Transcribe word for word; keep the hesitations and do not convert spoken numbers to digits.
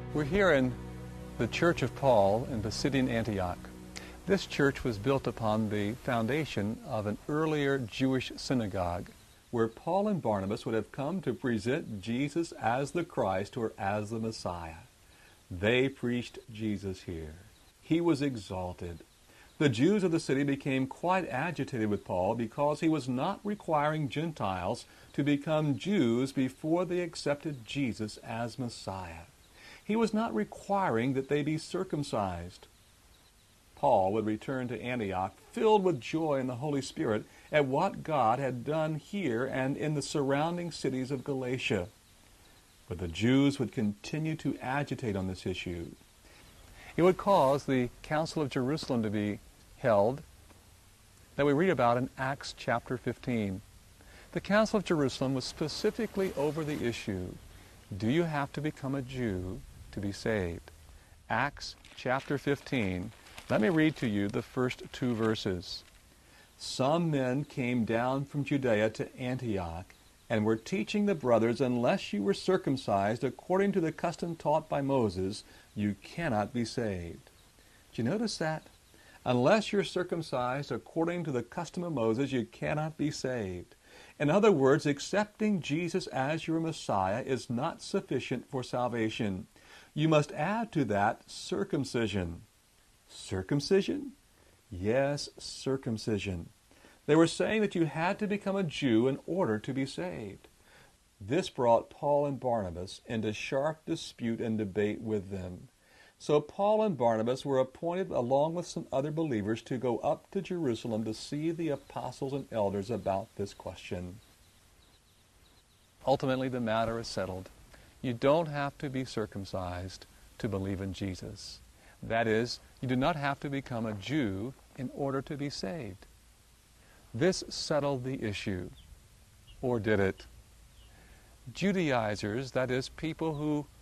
We're here in the Church of Paul in Pisidian Antioch. This church was built upon the foundation of an earlier Jewish synagogue where Paul and Barnabas would have come to present Jesus as the Christ or as the Messiah. They preached Jesus here. He was exalted. The Jews of the city became quite agitated with Paul because he was not requiring Gentiles to become Jews before they accepted Jesus as Messiah. He was not requiring that they be circumcised. Paul would return to Antioch filled with joy in the Holy Spirit at what God had done here and in the surrounding cities of Galatia. But the Jews would continue to agitate on this issue. It would cause the Council of Jerusalem to be held that we read about in Acts chapter fifteen. The Council of Jerusalem was specifically over the issue, do you have to become a Jew to be saved? Acts chapter fifteen. Let me read to you the first two verses. Some men came down from Judea to Antioch and were teaching the brothers, unless you were circumcised according to the custom taught by Moses, you cannot be saved. Did you notice that? Unless you're circumcised according to the custom of Moses, you cannot be saved. In other words, accepting Jesus as your Messiah is not sufficient for salvation. You must add to that circumcision. Circumcision? Yes, circumcision. They were saying that you had to become a Jew in order to be saved. This brought Paul and Barnabas into sharp dispute and debate with them. So Paul and Barnabas were appointed along with some other believers to go up to Jerusalem to see the apostles and elders about this question. Ultimately, the matter is settled. You don't have to be circumcised to believe in Jesus. That is, you do not have to become a Jew in order to be saved. This settled the issue. Or did it? Judaizers, that is, people who